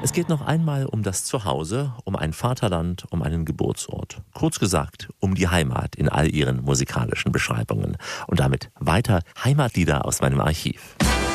Es geht noch einmal um das Zuhause, um ein Vaterland, um einen Geburtsort. Kurz gesagt, um die Heimat in all ihren musikalischen Beschreibungen. Und damit weiter Heimatlieder aus meinem Archiv.